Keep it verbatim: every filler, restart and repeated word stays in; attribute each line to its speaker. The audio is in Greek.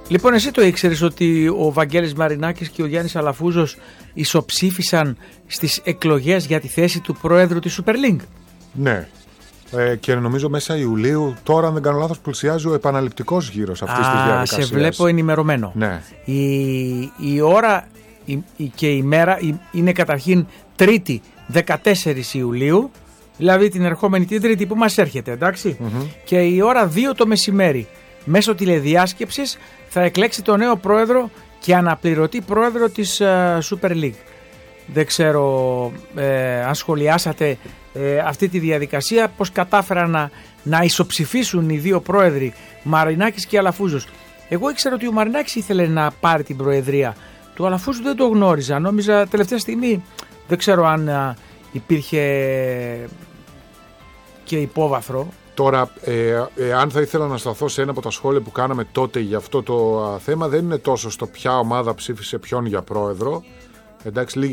Speaker 1: Λοιπόν, εσύ το ήξερες ότι ο Βαγγέλης Μαρινάκης και ο Γιάννης Αλαφούζος ισοψήφισαν στις εκλογές για τη θέση του πρόεδρου της Super League?
Speaker 2: Ναι. Ε, και νομίζω μέσα Ιουλίου, τώρα αν δεν κάνω λάθος, πλησιάζει ο επαναληπτικός γύρος αυτής
Speaker 1: Α,
Speaker 2: της διαδικασίας.
Speaker 1: σε βλέπω ενημερωμένο.
Speaker 2: Ναι.
Speaker 1: Η, η ώρα η, η, και η μέρα η, είναι καταρχήν Τρίτη δεκατέσσερις Ιουλίου, δηλαδή την ερχόμενη την Τρίτη που μας έρχεται, εντάξει. Mm-hmm. Και η ώρα δύο το μεσημέρι, μέσω τηλεδιάσκεψης, θα εκλέξει το νέο πρόεδρο και αναπληρωτή πρόεδρο της uh, Super League. Δεν ξέρω ε, αν σχολιάσατε ε, αυτή τη διαδικασία, πώς κατάφεραν να, να ισοψηφίσουν οι δύο πρόεδροι, Μαρινάκης και Αλαφούζος. Εγώ ήξερα ότι ο Μαρινάκης ήθελε να πάρει την προεδρία. Του Αλαφούζου δεν το γνώριζα. Νόμιζα τελευταία στιγμή, δεν ξέρω αν α, υπήρχε και υπόβαθρο.
Speaker 2: Τώρα, ε, ε, αν θα ήθελα να σταθώ σε ένα από τα σχόλια που κάναμε τότε για αυτό το α, θέμα, δεν είναι τόσο στο ποια ομάδα ψήφισε ποιον για πρόεδρο. Εντάξει,